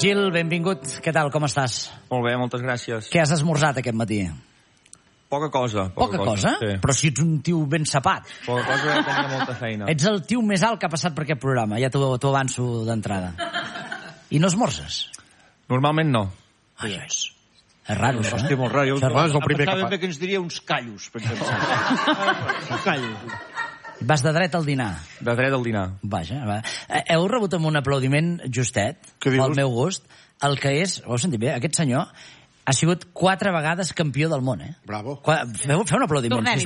Gil, benvingut. Què tal, com estàs? Molt bé, moltes gràcies. Què has esmorzat aquest matí? Poca cosa. Poca cosa? Sí. Però si ets un tio ben sapat. Poca cosa, tenia molta feina. Ets el tio més alt que ha passat per aquest programa, ja t'ho avanço d'entrada. I no esmorzes? Normalment no. Ai, és raro, això, Hosti, molt raro. és el primer que ens diria uns callos, per exemple. Uns callos. Vas de dret al dinar. De dret al dinar. Vaja, va. Heu rebut amb un aplaudiment justet, pel meu gust, el que és, ho heu sentit bé, aquest senyor ha sigut 4 vegades campió del món, eh? Bravo. Feu un aplaudiment. Tornem.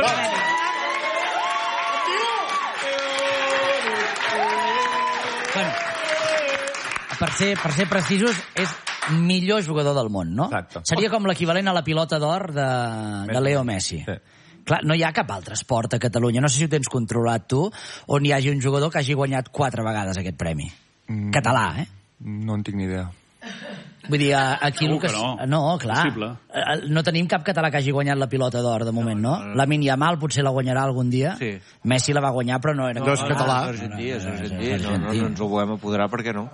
Bueno, per ser precisos, és millor jugador del món, no? Exacte. Seria com l'equivalent a la pilota d'or de Leo Messi. Sí. Clar, no hi ha cap altre esport a Catalunya, no sé si ho tens controlat tu, on hi hagi un jugador que hagi guanyat 4 vegades aquest premi. Català, eh? No en tinc ni idea. Vull dir, aquí... Segur que no. No, clar. Possible. No tenim cap català que hagi guanyat la pilota d'or, de moment, no? Lamine Yamal potser la guanyarà algun dia. Sí. Messi la va guanyar, però no era... No és català. És argentí. No ens ho volem apoderar, per què no?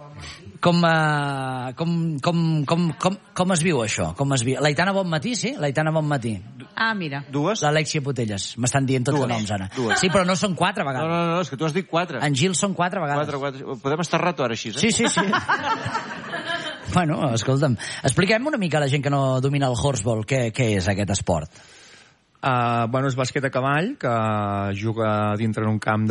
Com es viu això? L'Aitana Bonmatí, sí? L'Aitana Bonmatí. Ah, mira. Dues? L'Alexia Putelles. M'estan dient tots de noms, ara. Dues. Sí, però no són 4 vegades. No, és que tu has dit 4. En Gil són 4 vegades. 4. Podem estar rato ara així, eh? Sí. Bueno, escolta'm, expliquem una mica a la gent que no domina el horseball què és aquest esport. Bueno, és bàsquet a cavall, que juga dintre en un camp